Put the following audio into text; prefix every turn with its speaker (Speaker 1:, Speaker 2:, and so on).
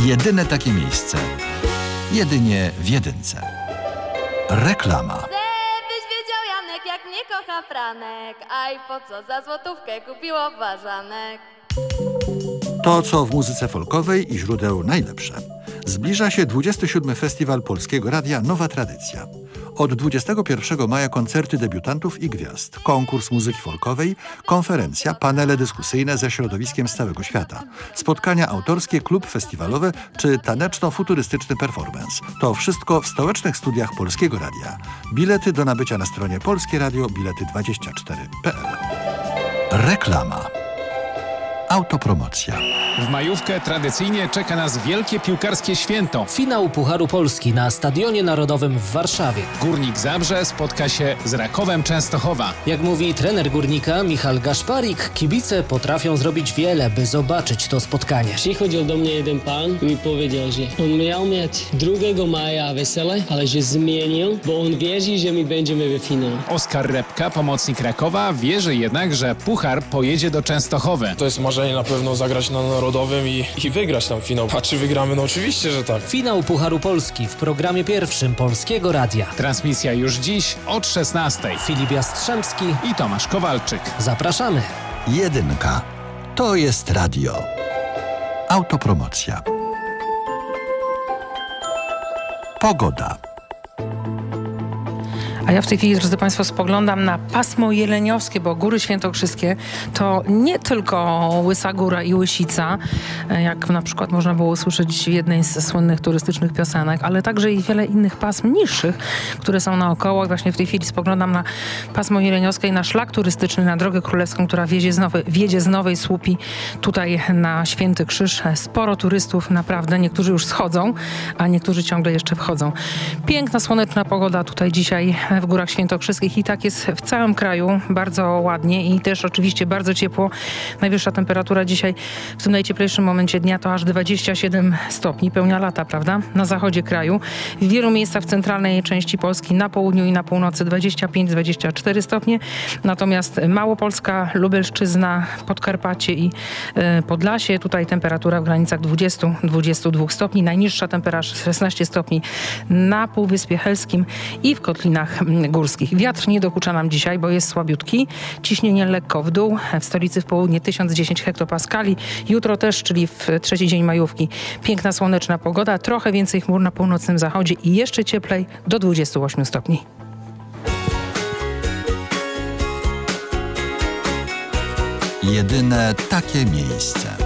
Speaker 1: Jedyne takie miejsce. Jedynie w jedynce. Reklama.
Speaker 2: Żebyś wiedział, Janek, jak mnie kocha Franek. Aj, po co za złotówkę kupiło ważanek.
Speaker 1: To, co w muzyce folkowej i źródeł najlepsze. Zbliża się 27. Festiwal Polskiego Radia Nowa Tradycja. Od 21 maja koncerty debiutantów i gwiazd, konkurs muzyki folkowej, konferencja, panele dyskusyjne ze środowiskiem z całego świata, spotkania autorskie, klub festiwalowy czy taneczno-futurystyczny performance. To wszystko w stołecznych studiach Polskiego Radia. Bilety do nabycia na stronie Polskie Radio, bilety24.pl. Reklama. Autopromocja.
Speaker 3: W majówkę tradycyjnie czeka nas wielkie piłkarskie święto.
Speaker 4: Finał Pucharu Polski na Stadionie Narodowym w Warszawie.
Speaker 3: Górnik Zabrze spotka się z Rakowem Częstochowa.
Speaker 4: Jak mówi trener Górnika Michał Gaszparik, kibice potrafią zrobić wiele, by zobaczyć to spotkanie.
Speaker 5: Przychodził do mnie jeden pan i mi powiedział, że on miał mieć 2 maja wesele, ale że zmienił, bo on wierzy, że my będziemy w finale.
Speaker 3: Oskar Repka, pomocnik Rakowa, wierzy jednak, że Puchar pojedzie do Częstochowy.
Speaker 6: To jest marzenie na pewno zagrać na Narodowym i wygrać tam finał. A czy wygramy? No oczywiście, że tak.
Speaker 4: Finał Pucharu Polski w programie pierwszym Polskiego Radia.
Speaker 3: Transmisja już dziś od 16:00.
Speaker 4: Filip Jastrzębski
Speaker 3: I Tomasz Kowalczyk.
Speaker 4: Zapraszamy.
Speaker 1: Jedynka. To jest radio. Autopromocja. Pogoda.
Speaker 7: A ja w tej chwili, drodzy Państwo, spoglądam na pasmo jeleniowskie, bo Góry Świętokrzyskie to nie tylko Łysa Góra i Łysica, jak na przykład można było usłyszeć w jednej z słynnych turystycznych piosenek, ale także i wiele innych pasm niższych, które są naokoło. I właśnie w tej chwili spoglądam na pasmo jeleniowskie i na szlak turystyczny, na Drogę Królewską, która wiedzie z Nowej Słupi tutaj na Święty Krzyż. Sporo turystów, naprawdę. Niektórzy już schodzą, a niektórzy ciągle jeszcze wchodzą. Piękna, słoneczna pogoda tutaj dzisiaj w Górach Świętokrzyskich i tak jest w całym kraju, bardzo ładnie i też oczywiście bardzo ciepło. Najwyższa temperatura dzisiaj w tym najcieplejszym momencie dnia to aż 27 stopni, pełnia lata, prawda? Na zachodzie kraju. W wielu miejscach w centralnej części Polski, na południu i na północy 25-24 stopnie. Natomiast Małopolska, Lubelszczyzna, Podkarpacie i Podlasie, tutaj temperatura w granicach 20-22 stopni. Najniższa temperatura 16 stopni na Półwyspie Helskim i w Kotlinach Górskich. Wiatr nie dokucza nam dzisiaj, bo jest słabiutki. Ciśnienie lekko w dół. W stolicy w południe 1010 hektopaskali. Jutro też, czyli w trzeci dzień majówki. Piękna, słoneczna pogoda. Trochę więcej chmur na północnym zachodzie i jeszcze cieplej do 28 stopni.
Speaker 1: Jedyne takie miejsce.